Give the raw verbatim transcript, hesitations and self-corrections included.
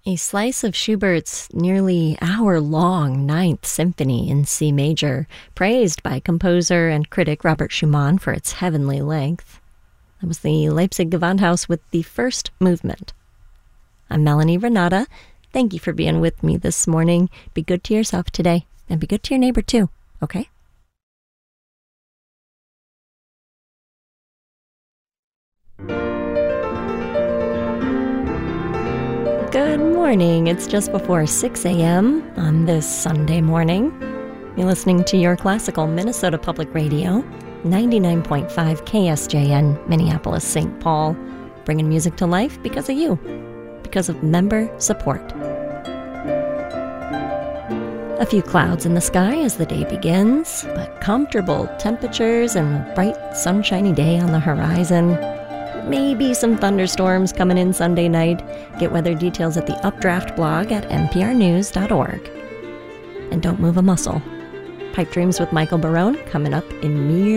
A slice of Schubert's nearly hour-long Ninth Symphony in C major, praised by composer and critic Robert Schumann for its heavenly length. That was the Leipzig Gewandhaus with the first movement. I'm Melanie Renata. Thank you for being with me this morning. Be good to yourself today, and be good to your neighbor too, okay? Good morning. It's just before six a.m. on this Sunday morning. You're listening to your classical Minnesota Public Radio, ninety-nine point five K S J N, Minneapolis, Saint Paul, bringing music to life because of you, because of member support. A few clouds in the sky as the day begins, but comfortable temperatures and a bright, sunshiny day on the horizon. Maybe some thunderstorms coming in Sunday night. Get weather details at the Updraft blog at n p r news dot org. And don't move a muscle. Pipe Dreams with Michael Barone coming up in near